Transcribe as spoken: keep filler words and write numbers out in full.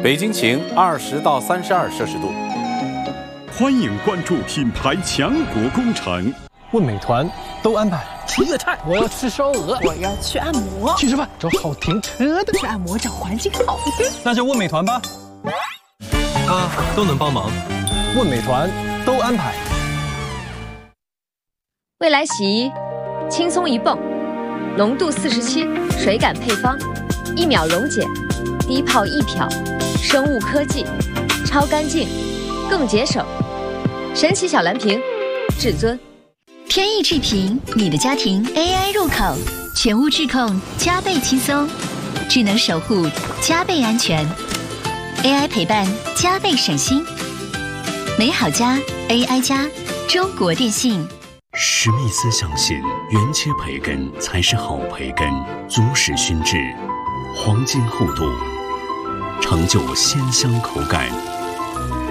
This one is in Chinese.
北京晴二十到三十二摄氏度。 欢迎关注品牌强国工程。 问美团都安排。 吃粤菜， 我要吃烧鹅， 我要去按摩， 去吃饭，找好停车的， 去按摩找环境好。 那就问美团吧。 啊，都能帮忙。 问美团都安排。 未来洗衣，轻松一泵，浓度四十七，水感配方，一秒溶解，低泡一漂，生物科技，超干净，更节省。神奇小蓝瓶，至尊。 天翼智屏，你的家庭 A I 入口，全屋智控加倍轻松，智能守护加倍安全 ，A I 陪伴加倍省心。美好家 A I 家，中国电信。 史密斯相信，原切培根才是好培根，足使熏制，黄金厚度，成就鲜香口感。